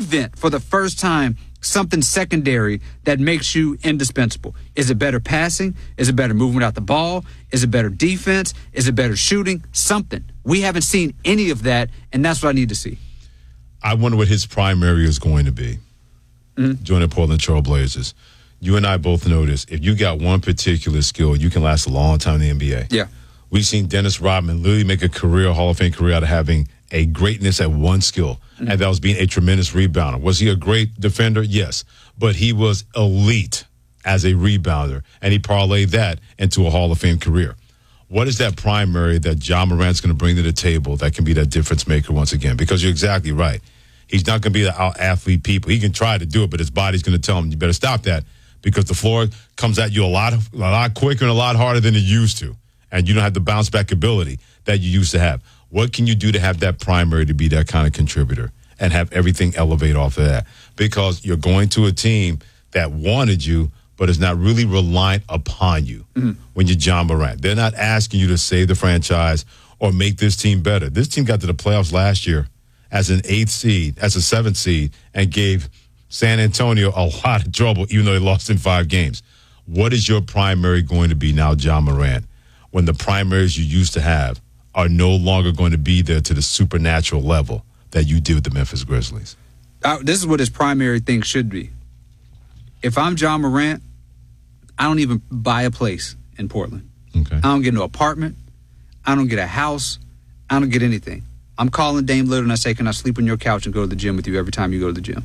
invent for the first time something secondary that makes you indispensable. Is it better passing? Is it better moving without the ball? Is it better defense? Is it better shooting? Something. We haven't seen any of that, and that's what I need to see. I wonder what his primary is going to be joining the Portland Trail Blazers. You and I both know this. If you got one particular skill, you can last a long time in the NBA. Yeah. We've seen Dennis Rodman literally make a career, Hall of Fame career, out of having a greatness at one skill, and that was being a tremendous rebounder. Was he a great defender? Yes. But he was elite as a rebounder, and he parlayed that into a Hall of Fame career. What is that primary that Ja Morant's going to bring to the table that can be that difference maker once again? Because you're exactly right. He's not going to be the out-athlete people. He can try to do it, but his body's going to tell him, you better stop that, because the floor comes at you a lot quicker and a lot harder than it used to, and you don't have the bounce-back ability that you used to have. What can you do to have that primary to be that kind of contributor and have everything elevate off of that? Because you're going to a team that wanted you, but is not really reliant upon you when you're Ja Morant. They're not asking you to save the franchise or make this team better. This team got to the playoffs last year as an 8th seed, as a 7th seed, and gave San Antonio a lot of trouble, even though they lost in 5 games. What is your primary going to be now, Ja Morant, when the primaries you used to have are no longer going to be there to the supernatural level that you did with the Memphis Grizzlies? This is what his primary thing should be. If I'm Ja Morant, I don't even buy a place in Portland. Okay. I don't get no apartment. I don't get a house. I don't get anything. I'm calling Dame Lillard and I say, can I sleep on your couch and go to the gym with you every time you go to the gym?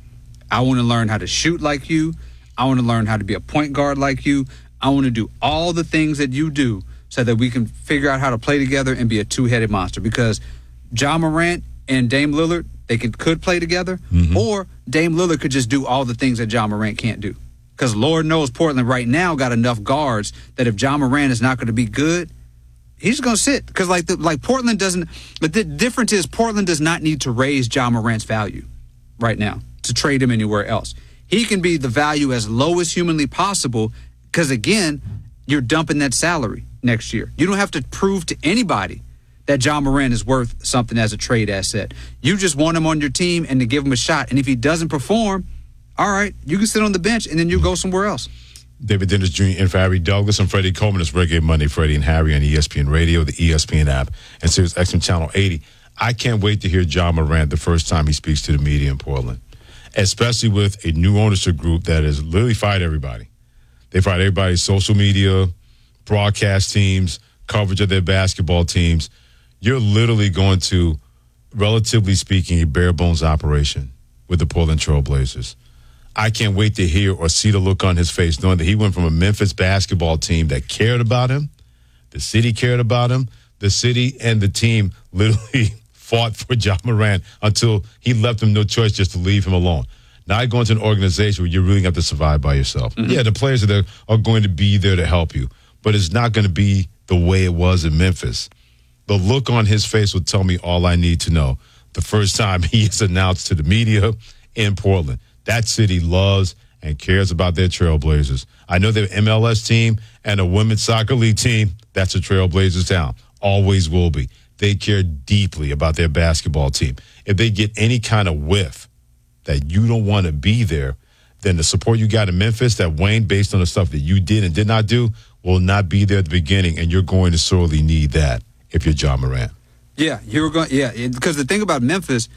I want to learn how to shoot like you. I want to learn how to be a point guard like you. I want to do all the things that you do so that we can figure out how to play together and be a two-headed monster. Because Ja Morant and Dame Lillard, they could play together, or Dame Lillard could just do all the things that Ja Morant can't do. Because Lord knows Portland right now got enough guards that if Ja Morant is not going to be good, he's going to sit. Because like Portland doesn't. But the difference is Portland does not need to raise Ja Morant's value right now to trade him anywhere else. He can be the value as low as humanly possible. Because again, you're dumping that salary next year. You don't have to prove to anybody that Ja Morant is worth something as a trade asset. You just want him on your team and to give him a shot. And if he doesn't perform, all right, you can sit on the bench and then you go somewhere else. David Dennis Jr. and for Harry Douglas. I'm Freddie Coleman. It's Reggae Monday, Freddie and Harry on ESPN Radio, the ESPN app, and Sirius XM Channel 80. I can't wait to hear Ja Morant the first time he speaks to the media in Portland, especially with a new ownership group that has literally fired everybody. They fired everybody's social media, broadcast teams, coverage of their basketball teams. You're literally going to, relatively speaking, a bare bones operation with the Portland Trail Blazers. I can't wait to hear or see the look on his face, knowing that he went from a Memphis basketball team that cared about him, the city cared about him, the city and the team literally fought for Ja Morant until he left them no choice just to leave him alone. Now you go into an organization where you really have to survive by yourself. Yeah, the players are going to be there to help you, but it's not going to be the way it was in Memphis. The look on his face will tell me all I need to know the first time he is announced to the media in Portland. That city loves and cares about their Trailblazers. I know they're an MLS team and a women's soccer league team. That's a Trailblazers town. Always will be. They care deeply about their basketball team. If they get any kind of whiff that you don't want to be there, then the support you got in Memphis that waned based on the stuff that you did and did not do will not be there at the beginning, and you're going to sorely need that if you're Ja Morant. Yeah, because the thing about Memphis,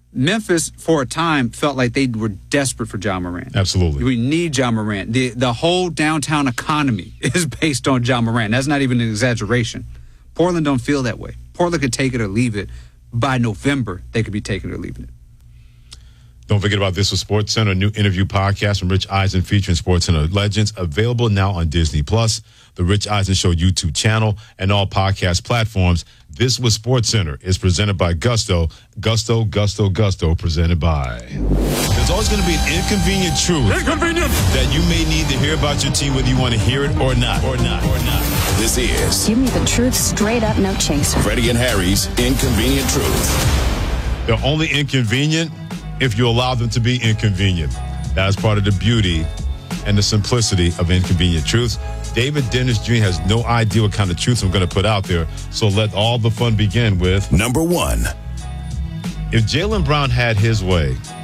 for a time, felt like they were desperate for Ja Morant. Absolutely. We need Ja Morant. The whole downtown economy is based on Ja Morant. That's not even an exaggeration. Portland don't feel that way. Portland could take it or leave it. By November, they could be taking it or leaving it. Don't forget about This Was SportsCenter, a new interview podcast from Rich Eisen featuring SportsCenter legends, available now on Disney+, the Rich Eisen Show YouTube channel, and all podcast platforms. This Was SportsCenter is presented by Gusto, presented by. There's always going to be an inconvenient truth that you may need to hear about your team, whether you want to hear it or not. This is Give me the truth straight up, no chaser. Freddie and Harry's Inconvenient Truth. They're only inconvenient if you allow them to be inconvenient. That is part of the beauty and the simplicity of Inconvenient Truths. David Dennis Jr. has no idea what kind of truths I'm going to put out there, so let all the fun begin with Number 1. If Jaylen Brown had his way,